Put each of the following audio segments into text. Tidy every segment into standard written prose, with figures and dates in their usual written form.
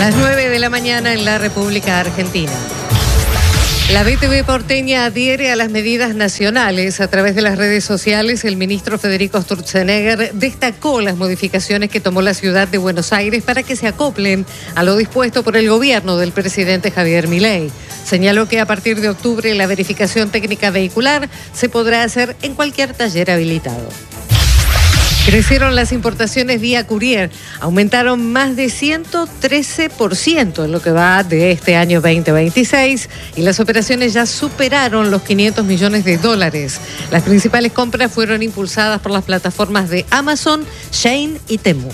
Las 9 de la mañana en la República Argentina. La BTV porteña adhiere a las medidas nacionales. A través de las redes sociales, el ministro Federico Sturzenegger destacó las modificaciones que tomó la ciudad de Buenos Aires para que se acoplen a lo dispuesto por el gobierno del presidente Javier Milei. Señaló que a partir de octubre la verificación técnica vehicular se podrá hacer en cualquier taller habilitado. Crecieron las importaciones vía courier, aumentaron más de 113% en lo que va de este año 2026 y las operaciones ya superaron los $500 millones. Las principales compras fueron impulsadas por las plataformas de Amazon, Shein y Temu.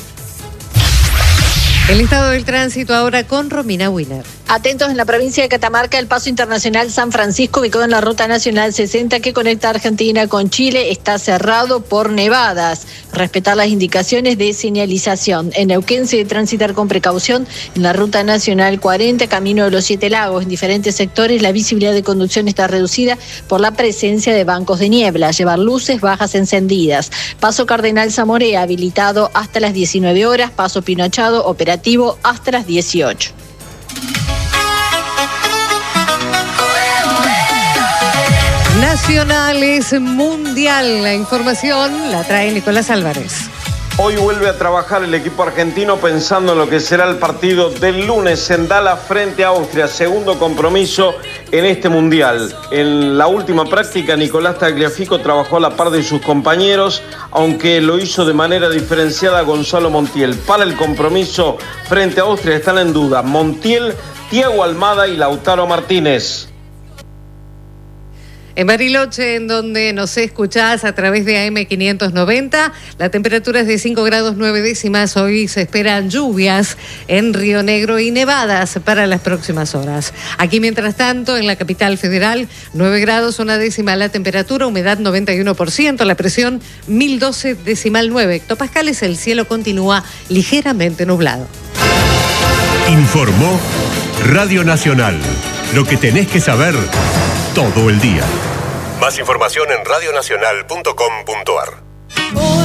El estado del tránsito ahora con Romina Wiener. Atentos, en la provincia de Catamarca, el paso internacional San Francisco, ubicado en la ruta nacional 60 que conecta Argentina con Chile, está cerrado por nevadas. Respetar las indicaciones de señalización. En Neuquén se debe transitar con precaución en la ruta nacional 40, camino de los 7 lagos. En diferentes sectores la visibilidad de conducción está reducida por la presencia de bancos de niebla. Llevar luces bajas encendidas. Paso Cardenal Zamorea, habilitado hasta las 19 horas. Paso Pinochado, operativo hasta las 18. Nacionales Mundial. La información la trae Nicolás Álvarez. Hoy vuelve a trabajar el equipo argentino pensando en lo que será el partido del lunes en Dallas frente a Austria. Segundo compromiso en este Mundial. En la última práctica, Nicolás Tagliafico trabajó a la par de sus compañeros, aunque lo hizo de manera diferenciada Gonzalo Montiel. Para el compromiso frente a Austria están en duda Montiel, Thiago Almada y Lautaro Martínez. En Bariloche, en donde nos escuchás a través de AM590, la temperatura es de 5 grados 9 décimas. Hoy se esperan lluvias en Río Negro y nevadas para las próximas horas. Aquí, mientras tanto, en la capital federal, 9 grados 1 décima la temperatura, humedad 91%, la presión 1012,9 hectopascales. El cielo continúa ligeramente nublado. Informó Radio Nacional. Lo que tenés que saber todo el día. Más información en radionacional.com.ar.